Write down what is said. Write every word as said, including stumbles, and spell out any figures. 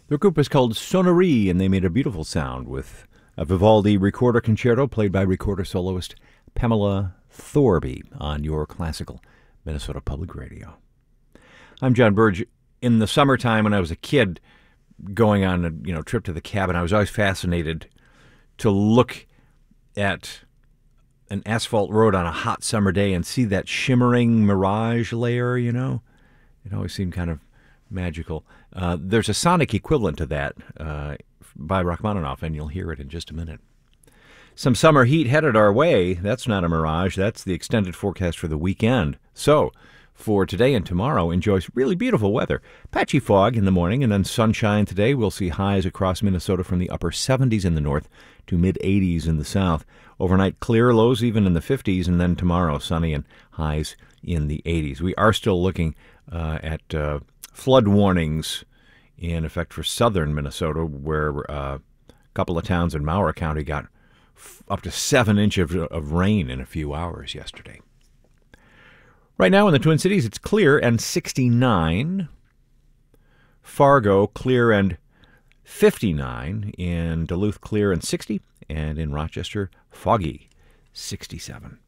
The group is called Sonnerie, and they made a beautiful sound with a Vivaldi recorder concerto played by recorder soloist Pamela Thorby on your classical Minnesota Public Radio. I'm John Burge. In the summertime, when I was a kid, going on a you know trip to the cabin, I was always fascinated to look at an asphalt road on a hot summer day and see that shimmering mirage layer, you know. It always seemed kind of magical. Uh, there's a sonic equivalent to that uh, by Rachmaninoff, and you'll hear it in just a minute. Some summer heat headed our way. That's not a mirage. That's the extended forecast for the weekend. So, for today and tomorrow, enjoy really beautiful weather. Patchy fog in the morning and then sunshine today. We'll see highs across Minnesota from the upper seventies in the north to mid-eighties in the south. Overnight clear, lows even in the fifties, and then tomorrow sunny and highs in the eighties. We are still looking uh, at uh, flood warnings in effect for southern Minnesota, where uh, a couple of towns in Mower County got f- up to seven inches of, of rain in a few hours yesterday. Right now in the Twin Cities, it's clear and sixty-nine. Fargo, clear and fifty-nine. In Duluth, clear and sixty. And in Rochester, foggy, sixty-seven.